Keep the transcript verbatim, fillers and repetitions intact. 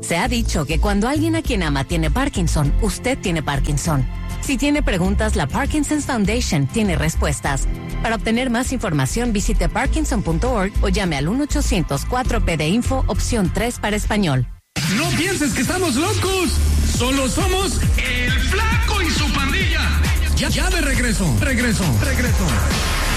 Se ha dicho que cuando alguien a quien ama tiene Parkinson, usted tiene Parkinson. Si tiene preguntas, la Parkinson's Foundation tiene respuestas. Para obtener más información, visite parkinson punto org o llame al uno ochocientos cuatro P D Info, opción tres para español. No pienses que estamos locos. Solo somos el Flaco y su pandilla. Ya, ya de regreso, regreso, regreso.